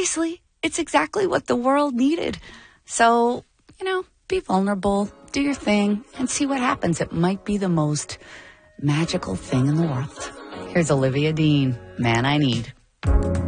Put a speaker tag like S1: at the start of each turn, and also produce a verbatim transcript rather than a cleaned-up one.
S1: seriously, it's exactly what the world needed. So, you know, be vulnerable, do your thing, and see what happens. It might be the most magical thing in the world. Here's Olivia Dean, Man I Need.